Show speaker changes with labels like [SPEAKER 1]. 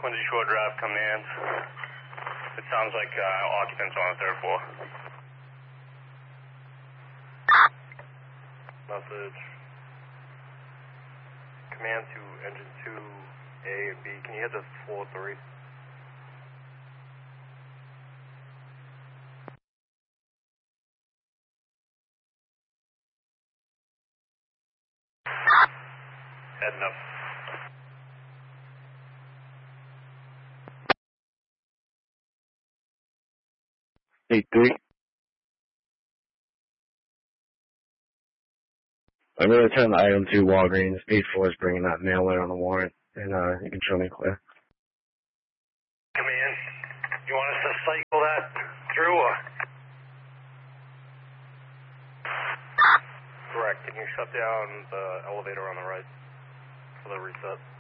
[SPEAKER 1] Quincy Shore Drive, command. It sounds like occupants on the third floor. Message. Command to engine 2A and B. Can you hit the floor 3? Heading up.
[SPEAKER 2] Hey, 3. I'm going to turn the item to Walgreens. 8-4 is bringing that mail letter on the warrant, and you can show me clear.
[SPEAKER 1] Command, you want us to cycle that through or? Correct. Can you shut down the elevator on the right for the reset?